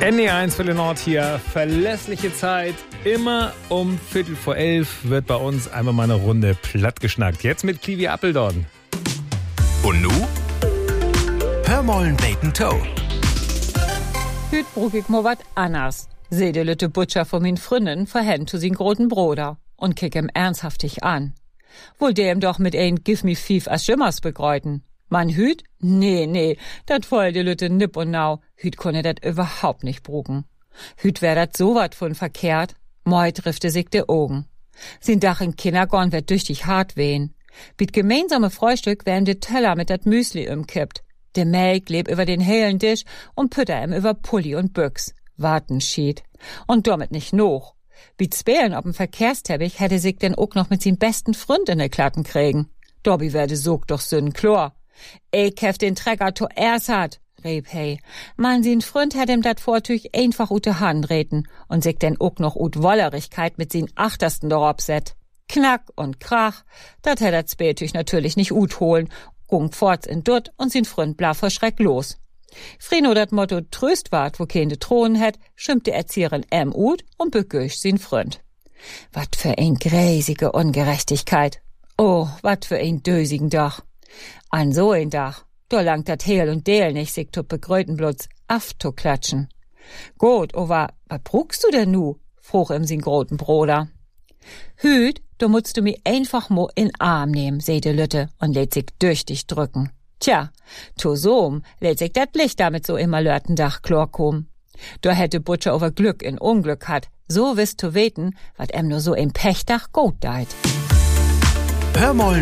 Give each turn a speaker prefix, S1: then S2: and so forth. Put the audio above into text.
S1: NE1 für den Nord hier, verlässliche Zeit. Immer um 11:15 wird bei uns einmal mal eine Runde platt geschnackt. Jetzt mit Kiwi Appeldorn.
S2: Und nu? Hör mollen Bacon Toe.
S3: Hüt brug ich mo wat anders. Seh de lütte Butcher von min Fründen verhend zu sin groten Bruder und kick ihm ernsthaftig an. Wohl dem doch mit ein Give me fief as Schimmers begreuten. Man Hüt? Nee, dat voll de lütte nipp und nau. Hüt konne dat überhaupt nicht brugen. Hüt wär dat so wat von verkehrt. Moi triffte sich de Augen. Sin Dach in Kindergorn wird düchtig hart wehen. Bit gemeinsame Frühstück werden de Teller mit dat Müsli umkippt. De Melk leb über den hellen Tisch und Pütter ihm über Pulli und Büchs. Warten schied. Und damit nicht noch. Bit Spelen ob'm Verkehrsteppich hätte sich denn auch noch mit sin besten Freund in de Klatten kriegen. Dobby werde sog doch sünn Chlor. Ich hef den Trecker to erst hat, rieb hey. Man sin Freund hätt ihm dat Vortüch einfach ute Hand reten und sich denn auch noch ut Wollerigkeit mit sin Achtersten darauf set. Knack und Krach, dat hätt dat Spätüch natürlich nicht ut holen, gung forts in Dutt und sin Freund blaf vor Schreck los. Frino dat Motto Tröst wart, wo keine Thron hätt, schimpfte Erzieherin ut und begösch sin Freund. Wat für ein gräsige Ungerechtigkeit. Oh, wat für ein dösigen Dach. An so ein Dach, da langt dat Heel und Deel nicht, sich to begrötenblutz afto klatschen. Gut, wat brugst du denn nu? Fruch ihm sin groten Bruder. Hüt, du musst du mi einfach mo in Arm nehmen, seh de Lütte und lädt sich durch dich drücken. Tja, to so'm lädt sich dat Licht damit so immer Lörtendach Chlor kom. Da hätte Butcher over Glück in Unglück hat, so wisst du weten, wat em nur so im Pechdach gut deit.
S2: Hör mollen